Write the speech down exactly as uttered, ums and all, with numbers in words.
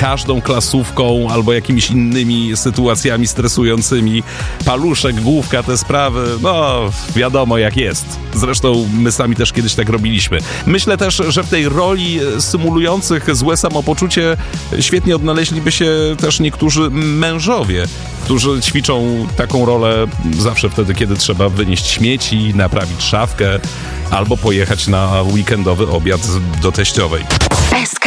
każdą klasówką albo jakimiś innymi sytuacjami stresującymi. Paluszek, główka, te sprawy, no wiadomo jak jest. Zresztą my sami też kiedyś tak robiliśmy. Myślę też, że w tej roli symulujących złe samopoczucie świetnie odnaleźliby się też niektórzy mężowie, którzy ćwiczą taką rolę zawsze wtedy, kiedy trzeba wynieść śmieci, naprawić szafkę albo pojechać na weekendowy obiad do teściowej.